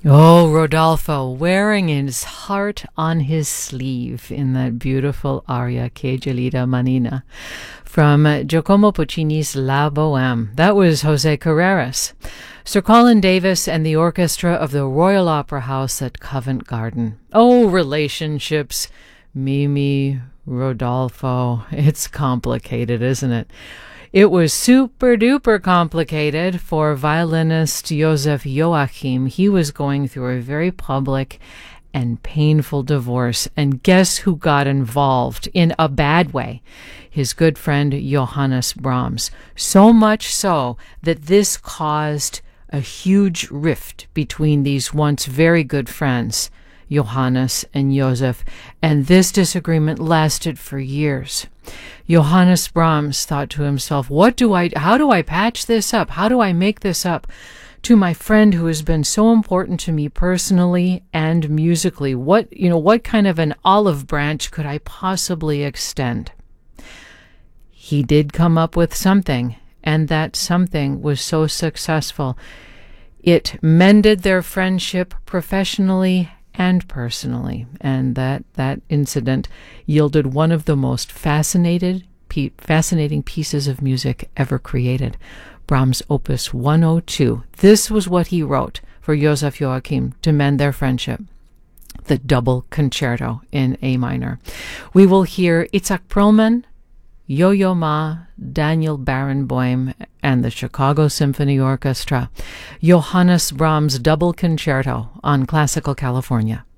Oh, Rodolfo, wearing his heart on his sleeve in that beautiful aria, Che gelida manina, from Giacomo Puccini's La Bohème. That was Jose Carreras. Sir Colin Davis and the orchestra of the Royal Opera House at Covent Garden. Oh, relationships. Mimi, Rodolfo. It's complicated, isn't it? It was super duper complicated for violinist Joseph Joachim. He was going through a very public and painful divorce. And guess who got involved in a bad way? His good friend Johannes Brahms. So much so that this caused a huge rift between these once very good friends, Johannes and Joseph, and this disagreement lasted for years. Johannes Brahms thought to himself, how do I patch this up? How do I make this up to my friend who has been so important to me personally and musically? What kind of an olive branch could I possibly extend? He did come up with something, and that something was so successful. It mended their friendship professionally and personally, and that incident yielded one of the most fascinating pieces of music ever created, Brahms' Opus 102. This was what he wrote for Joseph Joachim to mend their friendship, the Double Concerto in A minor. We will hear Itzhak Perlman, Yo-Yo Ma, Daniel Barenboim, and the Chicago Symphony Orchestra. Johannes Brahms' Double Concerto on Classical California.